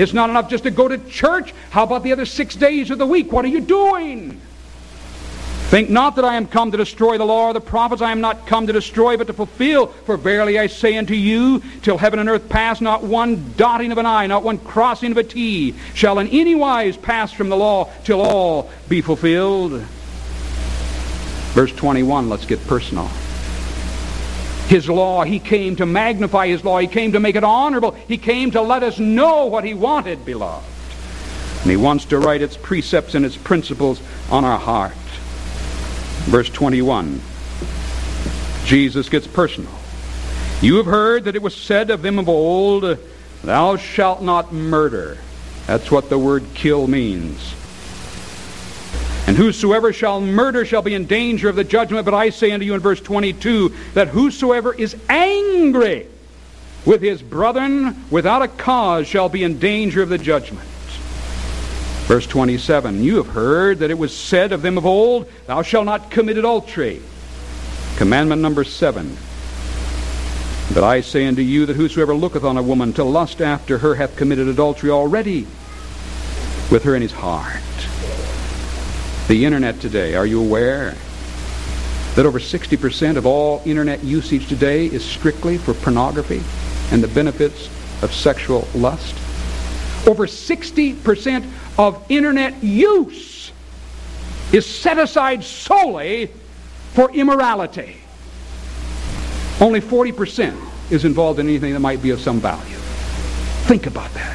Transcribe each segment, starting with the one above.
It's not enough just to go to church. How about the other 6 days of the week? What are you doing? Think not that I am come to destroy the law or the prophets. I am not come to destroy, but to fulfill. For verily I say unto you, till heaven and earth pass, not one dotting of an I, not one crossing of a T, shall in any wise pass from the law, till all be fulfilled. Verse 21, let's get personal. His law, He came to magnify His law. He came to make it honorable. He came to let us know what He wanted, beloved. And He wants to write its precepts and its principles on our heart. Verse 21, Jesus gets personal. You have heard that it was said of them of old, thou shalt not murder. That's what the word kill means. And whosoever shall murder shall be in danger of the judgment. But I say unto you in verse 22, that whosoever is angry with his brethren without a cause shall be in danger of the judgment. Verse 27, you have heard that it was said of them of old, thou shalt not commit adultery. Commandment number 7. But I say unto you that whosoever looketh on a woman to lust after her hath committed adultery already with her in his heart. The internet today, are you aware that over 60% of all internet usage today is strictly for pornography and the benefits of sexual lust? Over 60% of internet use is set aside solely for immorality. Only 40% is involved in anything that might be of some value. Think about that.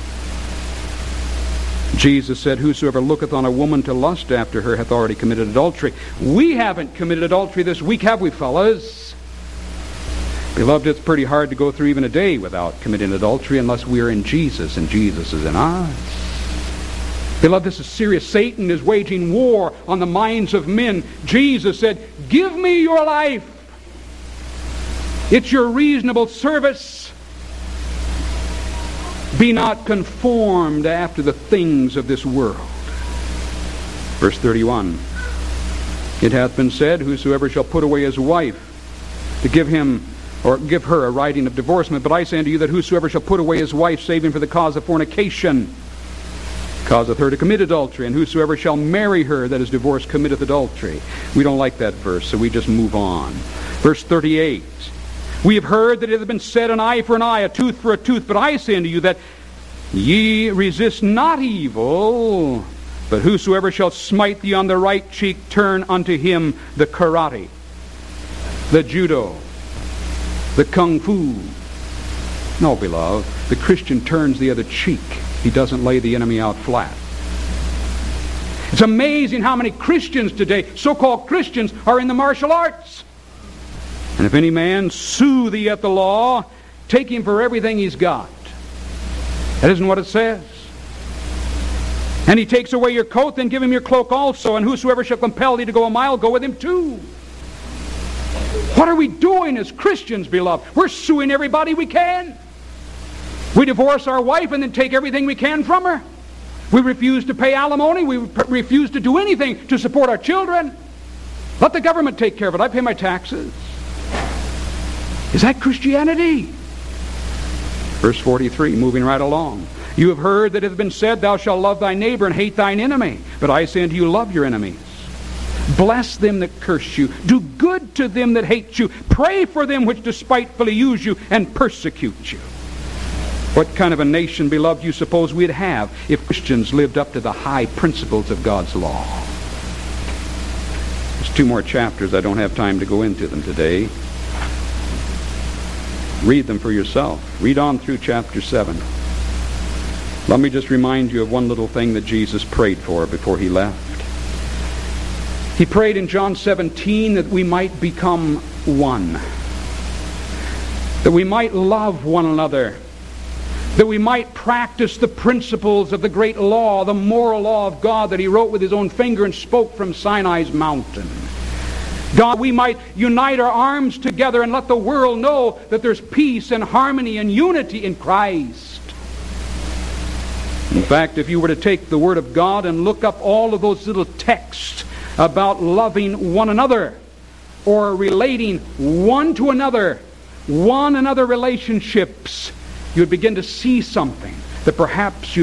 Jesus said, whosoever looketh on a woman to lust after her hath already committed adultery. We haven't committed adultery this week, have we, fellas? Beloved, it's pretty hard to go through even a day without committing adultery unless we are in Jesus and Jesus is in us. Beloved, this is serious. Satan is waging war on the minds of men. Jesus said, give me your life. It's your reasonable service. Be not conformed after the things of this world. Verse 31. It hath been said, whosoever shall put away his wife, to give him or give her a writing of divorcement. But I say unto you that whosoever shall put away his wife, saving for the cause of fornication, causeth her to commit adultery. And whosoever shall marry her that is divorced committeth adultery. We don't like that verse, so we just move on. Verse 38. We have heard that it hath been said, an eye for an eye, a tooth for a tooth. But I say unto you that ye resist not evil, but whosoever shall smite thee on the right cheek, turn unto him the karate, the judo, the kung fu. No, beloved, the Christian turns the other cheek. He doesn't lay the enemy out flat. It's amazing how many Christians today, so-called Christians, are in the martial arts. And if any man sue thee at the law, take him for everything he's got. That isn't what it says. And he takes away your coat, then give him your cloak also. And whosoever shall compel thee to go a mile, go with him too. What are we doing as Christians, beloved? We're suing everybody we can. We divorce our wife and then take everything we can from her. We refuse to pay alimony. We refuse to do anything to support our children. Let the government take care of it. I pay my taxes. Is that Christianity? Verse 43, moving right along. You have heard that it hath been said, thou shalt love thy neighbor and hate thine enemy. But I say unto you, love your enemies. Bless them that curse you. Do good to them that hate you. Pray for them which despitefully use you and persecute you. What kind of a nation, beloved, do you suppose we'd have if Christians lived up to the high principles of God's law? There's 2 more chapters. I don't have time to go into them today. Read them for yourself. Read on through chapter 7. Let me just remind you of one little thing that Jesus prayed for before he left. He prayed in John 17 that we might become one. That we might love one another. That we might practice the principles of the great law, the moral law of God that he wrote with his own finger and spoke from Sinai's mountain. God, we might unite our arms together and let the world know that there's peace and harmony and unity in Christ. In fact, if you were to take the Word of God and look up all of those little texts about loving one another or relating one to another, one another relationships, you would begin to see something that perhaps you